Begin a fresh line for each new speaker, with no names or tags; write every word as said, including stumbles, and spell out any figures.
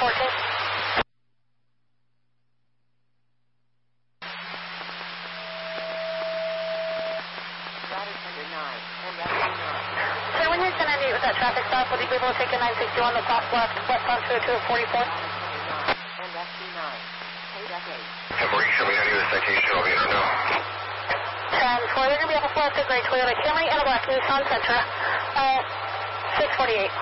fourteen. Sir, when you're ten ninety-eight with that traffic stop, would you be able to take a nine sixty-one the top left, west on two oh two at forty-four?
ten forty, show me how to do the citation, I'll be there now.
ten four, they're going to be on the floor to Gray Toyota Camry and a black Nissan Sentra. Uh, six forty-eight.